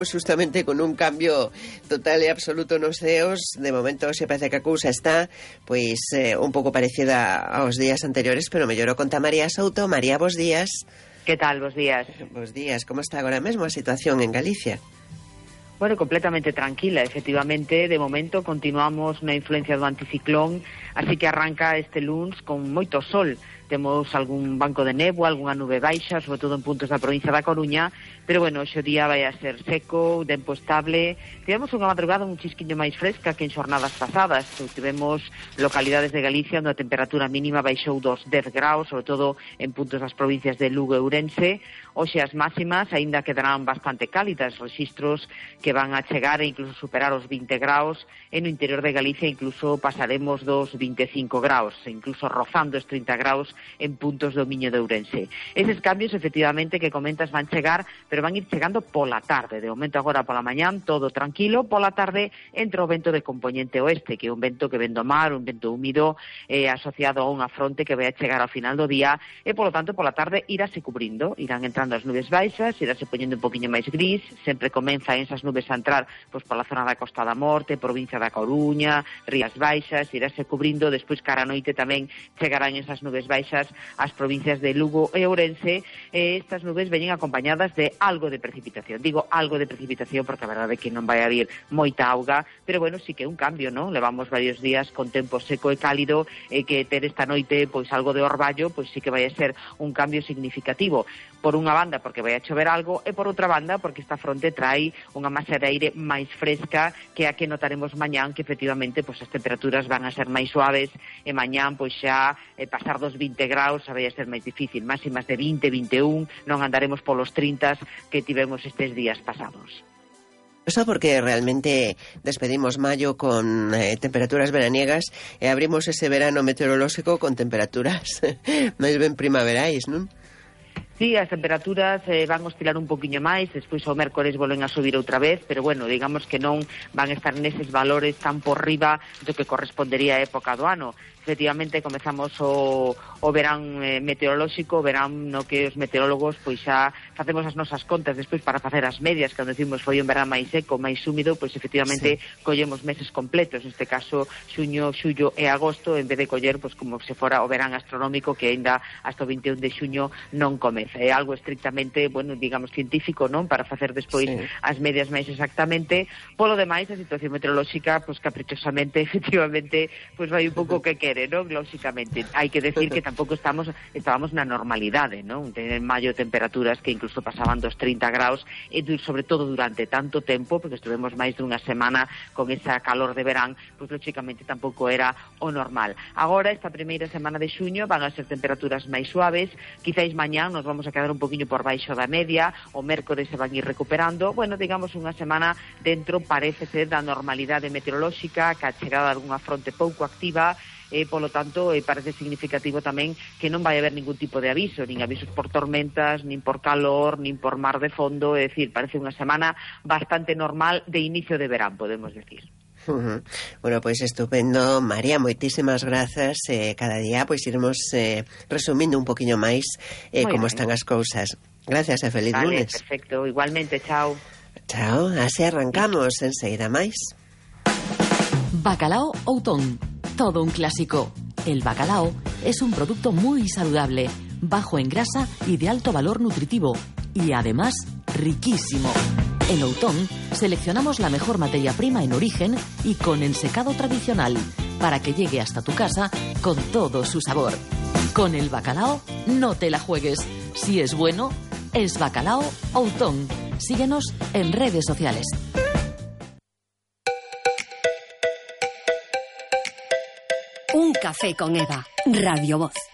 Justamente con un cambio total e absoluto nos ceos. De momento se parece que a cousa está pois un pouco parecida aos días anteriores, pero mellorou. Conta María Souto. María, bos días. Que tal, bos días? Bos días, como está agora mesmo a situación en Galicia? Bueno, completamente tranquila, efectivamente. De momento continuamos na influencia do anticiclón, así que arranca este luns con moito sol. Temos algún banco de néboa, algunha nube baixa, sobre todo en puntos da provincia da Coruña, pero bueno, hoxe o día vai a ser seco, tempo estable. Tivemos unha madrugada un chisquiño máis fresca que en xornadas pasadas. Tivemos localidades de Galicia onde a temperatura mínima baixou dos 10 graus, sobre todo en puntos das provincias de Lugo e Ourense. Hoxe as máximas aínda quedarán bastante cálidas, rexistros que van a chegar e incluso superar os 20 graus. En o interior de Galicia incluso pasaremos dos 25 graus, incluso rozando os 30 graus en puntos do Miño de Ourense. Eses cambios, efectivamente, que comentas van chegar, pero van ir chegando pola tarde. De momento agora pola mañán, todo tranquilo. Pola tarde entra o vento de componente oeste, que é un vento que ven do mar, un vento húmido, asociado a unha fronte que vai a chegar ao final do día, e, polo tanto, pola tarde irase cubrindo, irán entrando as nubes baixas, irase poñendo un poquinho máis gris, sempre comenzan esas nubes a entrar pois pola zona da Costa da Morte, provincia da Coruña, Rías Baixas, irase cubrindo, despois cara a noite tamén chegarán esas nubes baixas ás provincias de Lugo e Ourense. Estas nubes veñen acompañadas de algo de precipitación. Digo algo de precipitación porque a verdade é que non vai haber moita auga, pero bueno, sí que é un cambio, non? Levamos varios días con tempo seco e cálido, e que ter esta noite pois algo de orballo, pois sí que vai a ser un cambio significativo. Por unha banda porque vai a chover algo, e por outra banda porque esta fronte trai unha masa de aire máis fresca que a que notaremos mañán, que efectivamente pois as temperaturas van a ser máis suaves, e mañán pois xa pasar dos 20 graus xa vai a ser máis difícil, máximas de 20, 21, non andaremos polos 30 que tivemos estes días pasados. Eso porque realmente despedimos maio con temperaturas veraniegas e abrimos ese verano meteorolóxico con temperaturas máis ben primaverais, non? Sí, as temperaturas van oscilar un poquinho máis, despois o mércores volven a subir outra vez, pero bueno, digamos que non van a estar neses valores tan por riba do que correspondería a época do ano. Efectivamente, comezamos o verán meteorolóxico, o verán no que os meteorólogos pois xa facemos as nosas contas despois para facer as medias, cando decimos foi un verán máis seco, máis húmido, pois efectivamente sí, collemos meses completos, neste caso xuño, xullo e agosto, en vez de coller pois como se fora o verán astronómico que aínda hasta o 21 de xuño non comeza. É algo estrictamente, bueno, digamos, científico, non? Para facer despois sí, as medias máis exactamente. Polo demais, a situación meteorolóxica, pois caprichosamente, efectivamente, pois vai un pouco que quere, non? Lóxicamente, hai que decir que tampouco estábamos na normalidade, non? En maio temperaturas que incluso pasaban dos 30 graus, e sobre todo durante tanto tempo, porque estuvemos máis dunha semana con esa calor de verán, pois lóxicamente tampouco era o normal. Agora, esta primeira semana de xuño van a ser temperaturas máis suaves, quizáis mañán nos vamos a quedar un poquinho por baixo da media, o mércores se van ir recuperando, bueno, digamos unha semana dentro, parece ser, da normalidade meteorolóxica, que a chegada de algunha fronte pouco activa, polo tanto, parece significativo tamén que non vai haber ningún tipo de aviso, nin avisos por tormentas, nin por calor, nin por mar de fondo, é dicir, parece unha semana bastante normal de inicio de verán, podemos decir. Bueno, pois estupendo, María, moitísimas grazas. Cada día pois iremos resumindo un poquinho máis como están as cousas. Gracias e feliz lunes. Perfecto, igualmente, chao. Chao, así arrancamos enseguida máis. Bacalao Outón, todo un clásico. El bacalao es un producto muy saludable, bajo en grasa y de alto valor nutritivo, y además riquísimo. En Outón seleccionamos la mejor materia prima en origen y con ensecado tradicional para que llegue hasta tu casa con todo su sabor. Con el bacalao no te la juegues. Si es bueno, es Bacalao Outón. Síguenos en redes sociales. Un café con Eva, Radio Voz.